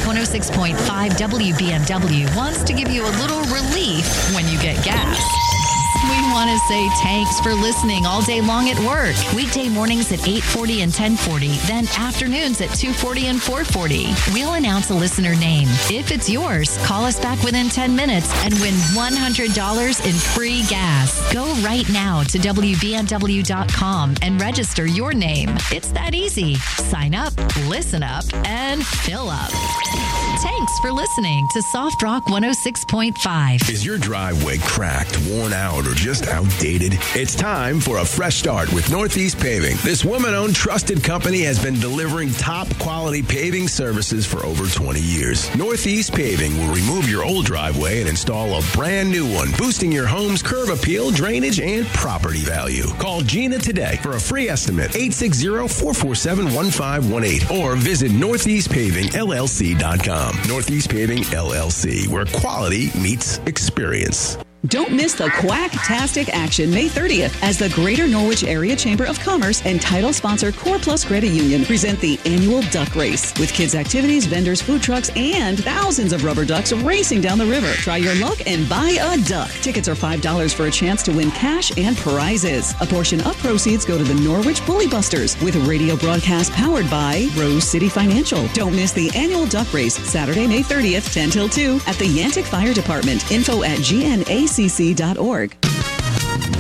106.5 WBMW wants to give you a little relief when you get gas. We want to say thanks for listening all day long at work. Weekday mornings at 8:40 and 10:40, then afternoons at 2:40 and 4:40. We'll announce a listener name. If it's yours, call us back within 10 minutes and win $100 in free gas. Go right now to WBMW.com and register your name. It's that easy. Sign up, listen up, and fill up. Thanks for listening to Soft Rock 106.5. Is your driveway cracked, worn out, or just outdated? It's time for a fresh start with Northeast Paving. This woman-owned, trusted company has been delivering top-quality paving services for over 20 years. Northeast Paving will remove your old driveway and install a brand new one, boosting your home's curb appeal, drainage, and property value. Call Gina today for a free estimate, 860-447-1518, or visit northeastpavingllc.com. Northeast Paving LLC, where quality meets experience. Don't miss the Quack-tastic action May 30th as the Greater Norwich Area Chamber of Commerce and title sponsor Core Plus Credit Union present the annual duck race with kids' activities, vendors, food trucks, and thousands of rubber ducks racing down the river. Try your luck and buy a duck. Tickets are $5 for a chance to win cash and prizes. A portion of proceeds go to the Norwich Bully Busters with a radio broadcast powered by Rose City Financial. Don't miss the annual duck race Saturday, May 30th, 10 till 2 at the Yantic Fire Department. Info at GNACC.org.